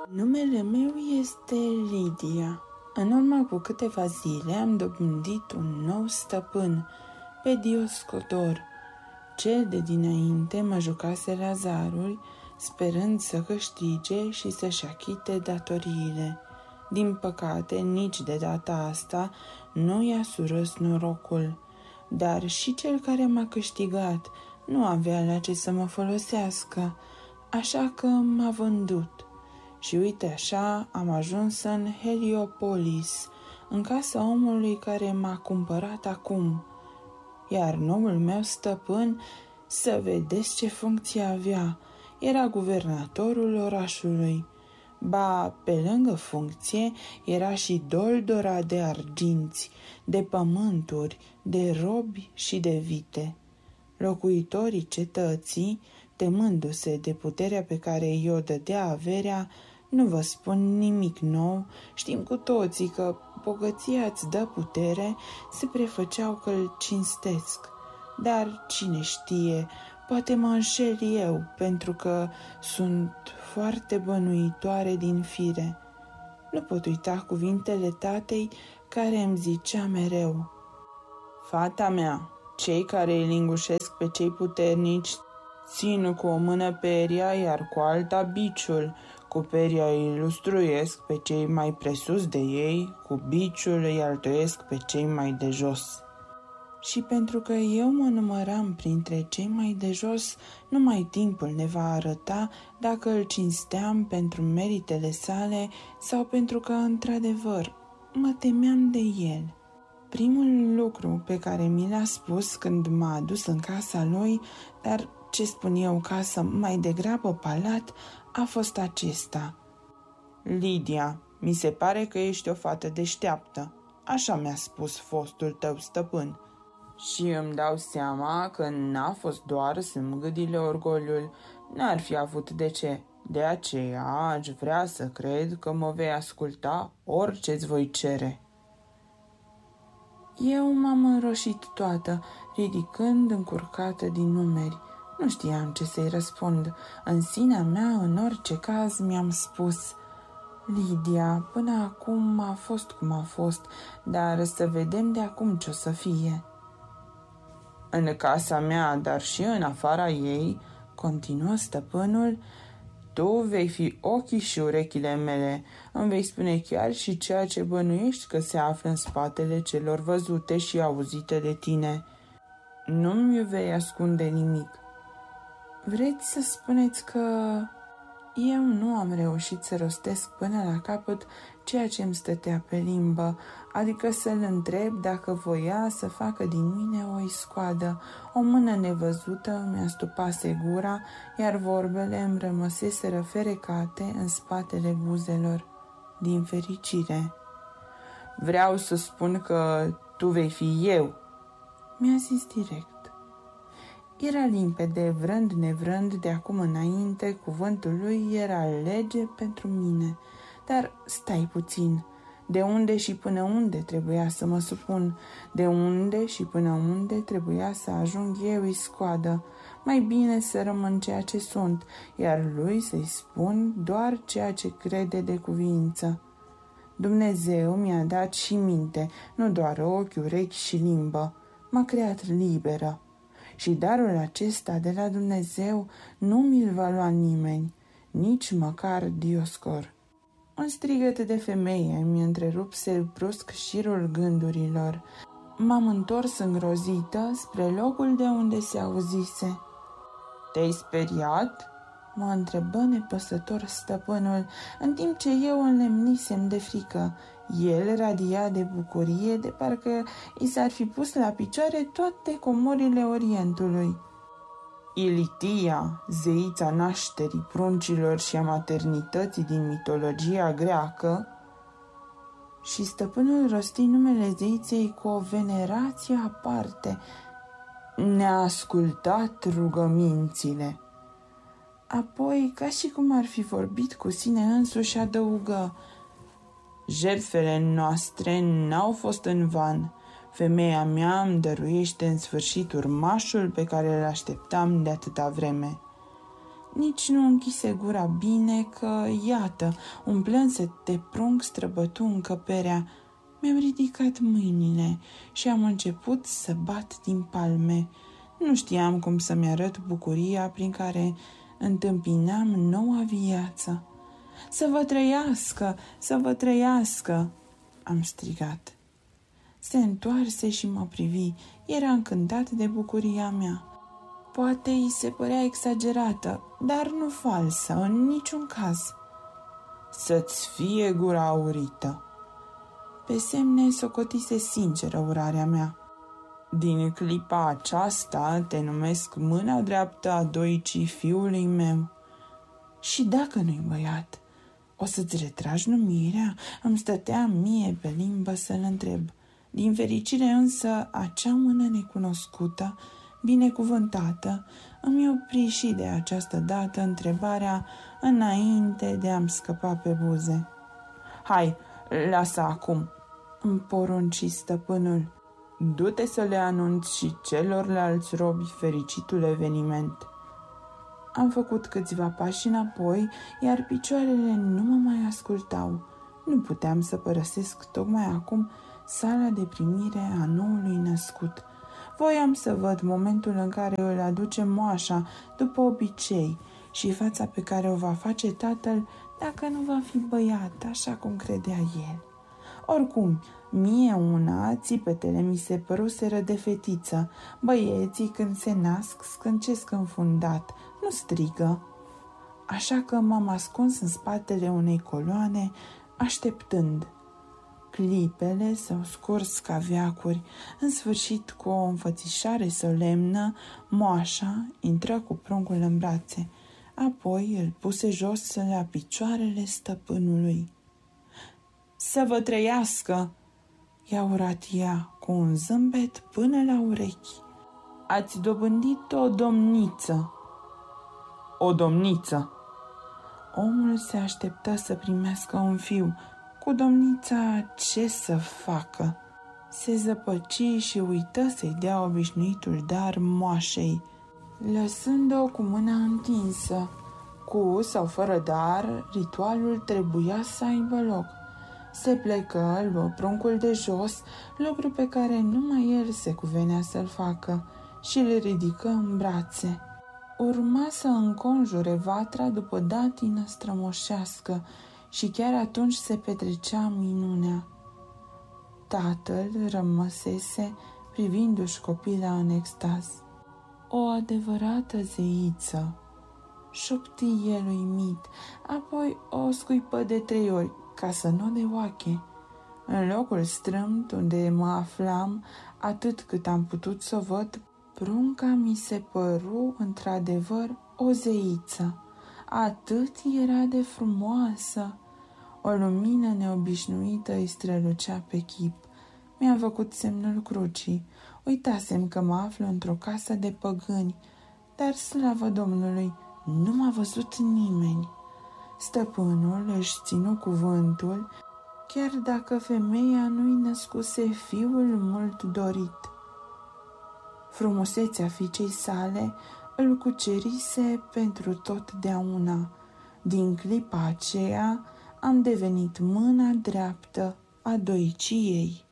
Numele meu este Lidia. În urmă cu câteva zile am dobândit un nou stăpân, pe Dioscodor. Cel de dinainte mă jucase la zaruri, sperând să câștige și să-și achite datoriile. Din păcate, nici de data asta nu i-a surâs norocul. Dar și cel care m-a câștigat nu avea la ce să mă folosească, așa că m-a vândut. Și uite așa am ajuns în Heliopolis, în casa omului care m-a cumpărat acum. Iar noul meu stăpân, să vedeți ce funcție avea, era guvernatorul orașului. Ba, pe lângă funcție, era și doldora de arginți, de pământuri, de robi și de vite. Locuitorii cetății, temându-se de puterea pe care i-o dădea averea, nu vă spun nimic nou, știm cu toții că bogăția îți dă putere, se prefăceau că îl cinstesc. Dar cine știe, poate mă înșel eu, pentru că sunt foarte bănuitoare din fire. Nu pot uita cuvintele tatei care îmi zicea mereu: fata mea, cei care îi lingușesc pe cei puternici țin cu o mână peria, iar cu alta biciul. Cu peria îi lustruiesc pe cei mai presus de ei, cu biciul îi altoiesc pe cei mai de jos. Și pentru că eu mă număram printre cei mai de jos, numai timpul ne va arăta dacă îl cinsteam pentru meritele sale sau pentru că, într-adevăr, mă temeam de el. Primul lucru pe care mi l-a spus când m-a adus în casa lui, dar ce spun eu casă, mai degrabă palat, a fost acesta: Lidia, mi se pare că ești o fată deșteaptă. Așa mi-a spus fostul tău stăpân. Și îmi dau seama că n-a fost doar să mângâdile orgoliul, n-ar fi avut de ce. De aceea aș vrea să cred că mă vei asculta orice-ți voi cere. Eu m-am înroșit toată, ridicând încurcată din numeri. Nu știam ce să-i răspund. În sinea mea, în orice caz, mi-am spus: Lidia, până acum a fost cum a fost, dar să vedem de acum ce o să fie. În casa mea, dar și în afara ei, continuă stăpânul, tu vei fi ochii și urechile mele, îmi vei spune chiar și ceea ce bănuiești că se află în spatele celor văzute și auzite de tine. Nu-mi vei ascunde nimic. Vreți să spuneți că eu nu am reușit să rostesc până la capăt ceea ce îmi stătea pe limbă, adică să-l întreb dacă voia să facă din mine o iscoadă. O mână nevăzută mi-a stupase gura, iar vorbele îmi rămăseseră ferecate în spatele buzelor. Din fericire. Vreau să spun că tu vei fi eu, mi-a zis direct. Era limpede, vrând nevrând, de acum înainte, cuvântul lui era lege pentru mine. Dar stai puțin, de unde și până unde trebuia să mă supun? De unde și până unde trebuia să ajung eu iscoadă? Mai bine să rămân ceea ce sunt, iar lui să-i spun doar ceea ce crede de cuvință. Dumnezeu mi-a dat și minte, nu doar ochi, urechi și limbă. M-a creat liberă. Și darul acesta de la Dumnezeu nu mi-l va lua nimeni, nici măcar Dioscor. Un strigăt de femeie mi întrerupse brusc șirul gândurilor. M-am întors îngrozită spre locul de unde se auzise. Te-ai speriat? Mă întrebă nepăsător stăpânul, în timp ce eu înlemnisem de frică. El radia de bucurie, de parcă i s-ar fi pus la picioare toate comorile Orientului. Ilitia, zeița nașterii pruncilor și a maternității din mitologia greacă, și stăpânul rosti numele zeiței cu o venerație aparte, ne-a ascultat rugămințile. Apoi, ca și cum ar fi vorbit cu sine însuși, adăugă: jertfele noastre n-au fost în van. Femeia mea îmi dăruiește în sfârșit urmașul pe care îl așteptam de atâta vreme. Nici nu închise gura bine că, iată, un plânset de prunc străbătu încăperea. Mi-am ridicat mâinile și am început să bat din palme. Nu știam cum să-mi arăt bucuria prin care întâmpinam noua viață. Să vă trăiască, să vă trăiască, am strigat. Se întoarse și mă privi. Era încântat de bucuria mea. Poate îi se părea exagerată, dar nu falsă, în niciun caz. Să-ți fie gura aurită. Pe semne socotise sinceră urarea mea. Din clipa aceasta te numesc mâna dreaptă a doicii fiului meu. Și dacă nu-i băiat, o să-ți retragi numirea? Îmi stătea mie pe limbă să-l întreb. Din fericire însă, acea mână necunoscută, binecuvântată, îmi opri și de această dată întrebarea înainte de a-mi scăpa pe buze. Hai, lasă acum, îmi porunci stăpânul. Du-te să le anunți și celorlalți robi fericitul eveniment. Am făcut câțiva pași înapoi, iar picioarele nu mă mai ascultau. Nu puteam să părăsesc tocmai acum sala de primire a noului născut. Voiam să văd momentul în care îl aduce moașa după obicei și fața pe care o va face tatăl dacă nu va fi băiat, așa cum credea el. Oricum, mie una, țipetele mi se păruseră de fetiță. Băieții când se nasc scâncesc înfundat, nu strigă. Așa că m-am ascuns în spatele unei coloane, așteptând. Clipele s-au scurs ca veacuri. În sfârșit, cu o înfățișare solemnă, moașa intră cu pruncul în brațe. Apoi îl puse jos la picioarele stăpânului. Să vă trăiască, i-a urat ea cu un zâmbet până la urechi. Ați dobândit o domniță. O domniță. Omul se așteptă să primească un fiu. Cu domnița ce să facă? Se zăpăci și uită să-i dea obișnuitul dar moașei, lăsând-o cu mâna întinsă. Cu sau fără dar, ritualul trebuia să aibă loc. Se plecă, luă pruncul de jos, lucru pe care numai el se cuvenea să-l facă, și le ridică în brațe. Urma să înconjure vatra după datină strămoșească și chiar atunci se petrecea minunea. Tatăl rămăsese privindu-și copila în extaz. O adevărată zeiță, șopti el uimit, apoi o scuipă de 3 ori, ca să nu de oache. În locul strâmt unde mă aflam, atât cât am putut să o văd, prunca mi se păru într-adevăr o zeiță. Atât era de frumoasă. O lumină neobișnuită îi strălucea pe chip. Mi-am făcut semnul crucii. Uitasem că mă aflu într-o casă de păgâni, dar, slavă Domnului, nu m-a văzut nimeni. Stăpânul își ținu cuvântul, chiar dacă femeia nu-i născuse fiul mult dorit. Frumusețea fiicei sale îl cucerise pentru totdeauna. Din clipa aceea am devenit mâna dreaptă a doiciei.